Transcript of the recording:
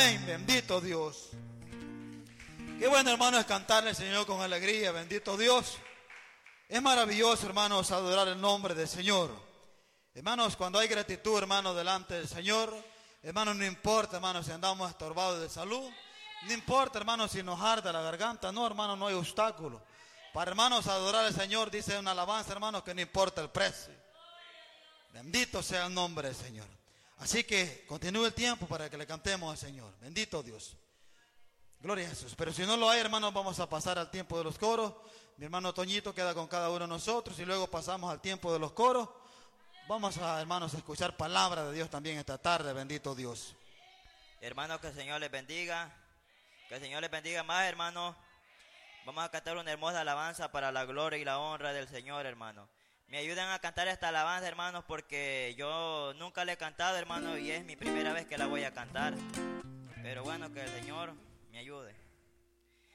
Amén. Bendito Dios. Qué bueno, hermano, es cantarle al Señor con alegría. Bendito Dios. Es maravilloso, hermanos, adorar el nombre del Señor. Hermanos, cuando hay gratitud, hermanos, delante del Señor, hermanos, no importa, hermanos, si andamos estorbados de salud, no importa, hermanos, si nos arde la garganta, no, hermanos, no hay obstáculo. Para, hermanos, adorar al Señor, dice una alabanza, hermanos, que no importa el precio. Bendito sea el nombre del Señor. Así que continúe el tiempo para que le cantemos al Señor. Bendito Dios. Gloria a Jesús. Pero si no lo hay, hermanos, vamos a pasar al tiempo de los coros. Mi hermano Toñito queda con cada uno de nosotros y luego pasamos al tiempo de los coros. Vamos a, hermanos, a escuchar palabra de Dios también esta tarde. Bendito Dios. Hermanos, que el Señor les bendiga. Que el Señor les bendiga más, hermanos. Vamos a cantar una hermosa alabanza para la gloria y la honra del Señor, hermanos. Me ayudan a cantar esta alabanza, hermanos, porque yo nunca la he cantado, hermanos, y es mi primera vez que la voy a cantar. Pero bueno, que el Señor me ayude.